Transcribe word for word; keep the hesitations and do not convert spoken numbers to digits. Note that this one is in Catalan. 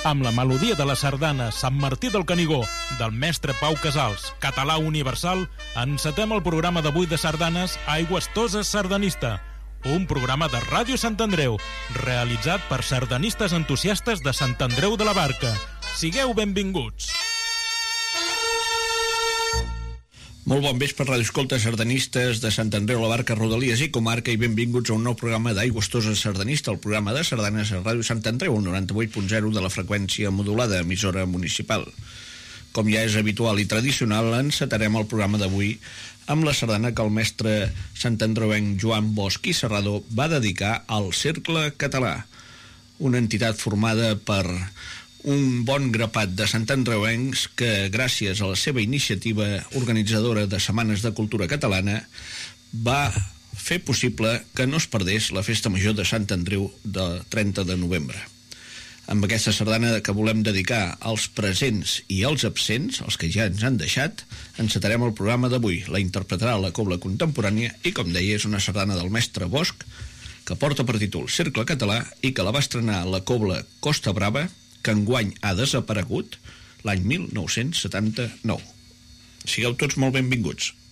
amb la melodia de la sardana Sant Martí del Canigó, del mestre Pau Casals, català universal, encetem el programa d'avui de sardanes Aigües Toses Sardanista, un programa de Ràdio Sant Andreu, realitzat per sardanistes entusiastes de Sant Andreu de la Barca. Sigueu benvinguts! Molt bon vespre, radioescoltes sardanistes de Sant Andreu, la Barca, Rodalies i Comarca, i benvinguts a un nou programa d'Aigües Toses Sardanista, el programa de sardanes a Ràdio Sant Andreu, el noranta-vuit punt zero de la freqüència modulada, emissora municipal. Com ja és habitual i tradicional, encetarem el programa d'avui amb la sardana que el mestre santandreuenc Joan Bosch i Serrador va dedicar al Cercle Català, una entitat formada per un bon grapat de santandreuencs que, gràcies a la seva iniciativa organitzadora de Setmanes de Cultura Catalana, va fer possible que no es perdés la Festa Major de Sant Andreu del trenta de novembre. Amb aquesta sardana que volem dedicar als presents i als absents, els que ja ens han deixat, encetarem el programa d'avui. La interpretarà la Cobla Contemporània i, com deia, és una sardana del mestre Bosch que porta per títol Cercle Català i que la va estrenar la Cobla Costa Brava, que enguany ha desaparegut l'any mil nou-cents setanta-nou. Sigueu tots molt benvinguts.